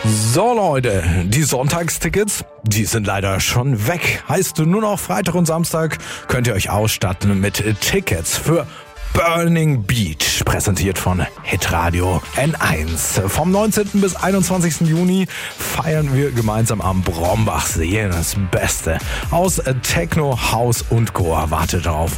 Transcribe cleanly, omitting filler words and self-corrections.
So Leute, die Sonntagstickets, die sind leider schon weg. Heißt nur noch Freitag und Samstag könnt ihr euch ausstatten mit Tickets für Burning Beach, präsentiert von Hitradio N1. Vom 19. bis 21. Juni feiern wir gemeinsam am Brombachsee. Das Beste aus Techno, House und Goa wartet darauf